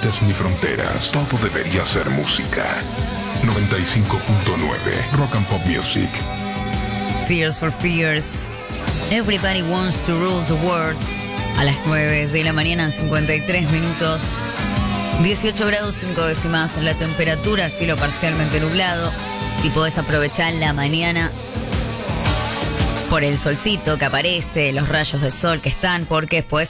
límites ni fronteras. Todo debería ser música. 95.9 Rock and Pop Music. Tears for Fears. Everybody wants to rule the world. A las 9 de la mañana, 53 minutos. 18 grados 5 décimas la temperatura, cielo parcialmente nublado. Si podés aprovechar la mañana por el solcito que aparece, los rayos de sol que están, porque después